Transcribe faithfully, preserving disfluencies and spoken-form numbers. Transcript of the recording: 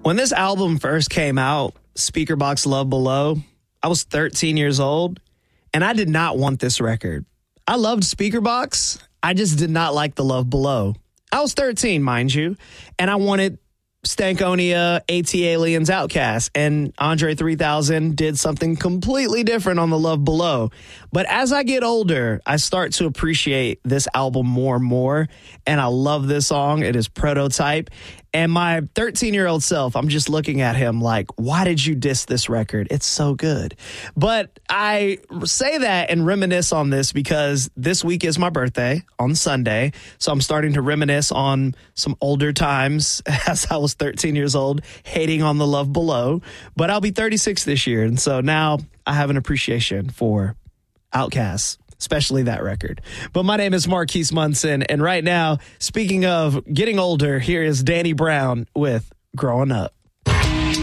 When this album first came out, Speakerboxxx Love Below, I was thirteen years old, and I did not want this record. I loved Speakerboxxx. I just did not like the Love Below. I was thirteen, mind you, and I wanted Stankonia, ATLiens, Outkast, and Andre three thousand did something completely different on the Love Below. But as I get older, I start to appreciate this album more and more, and I love this song. It is Prototype. And my thirteen-year-old self, I'm just looking at him like, why did you diss this record? It's so good. But I say that and reminisce on this because this week is my birthday on Sunday. So I'm starting to reminisce on some older times as I was thirteen years old, hating on the Love Below. But I'll be thirty-six this year. And so now I have an appreciation for Outkast, especially that record. But my name is Marquise Munson, and right now, speaking of getting older, here is Danny Brown with Growing Up.